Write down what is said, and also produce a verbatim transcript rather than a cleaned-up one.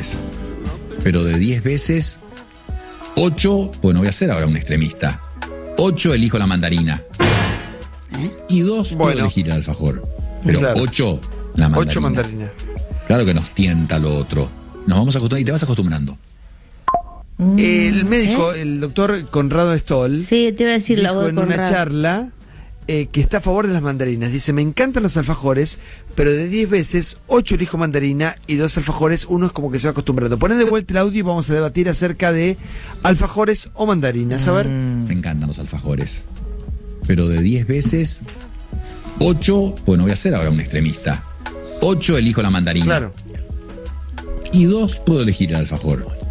alfajores. Pero de diez veces, ocho, pues no voy a ser ahora un extremista. ocho elijo la mandarina. Y dos puedo Bueno. elegir el alfajor. Pero Claro. ocho, la mandarina. Ocho mandarinas. Claro que nos tienta lo otro. Nos vamos acostumbrando y te vas acostumbrando. El médico, ¿Eh? el doctor Conrado Stoll, Sí, te iba a decir la dijo voz de en una Conrado. charla eh, que está a favor de las mandarinas. Dice, me encantan los alfajores, pero de diez veces, ocho elijo mandarina y dos alfajores, uno es como que se va acostumbrando. Poné de vuelta el audio y vamos a debatir acerca de alfajores o mandarinas. A ver. Me encantan los alfajores. Pero de diez veces, ocho, pues no voy a ser ahora un extremista. ocho elijo la mandarina. Claro. Y dos puedo elegir el alfajor.